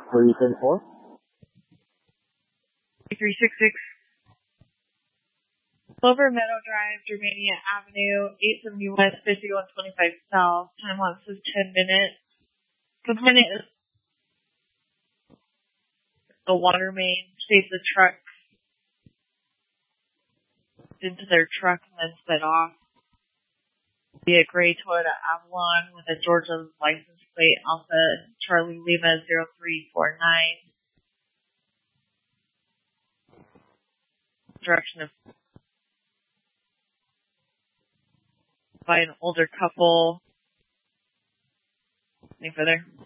Where are you in for? 366 Clover Meadow Drive, Germania Avenue, 870 West, 5125 South. Time on says 10 minutes. Component is the water main. Saved the truck into their truck and then sped off. Be a gray Toyota Avalon with a Georgia license plate, Alpha Charlie Lima 0349. Direction of by an older couple. Any further?